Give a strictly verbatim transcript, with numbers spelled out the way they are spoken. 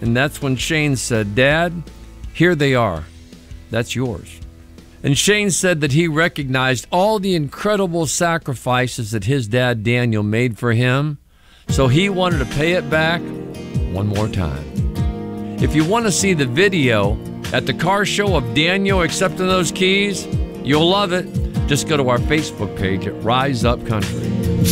And that's when Shane said, Dad, here they are. That's yours. And Shane said that he recognized all the incredible sacrifices that his dad Daniel made for him, so he wanted to pay it back one more time. If you want to see the video at the car show of Daniel accepting those keys, you'll love it. Just go to our Facebook page at Rise Up Country.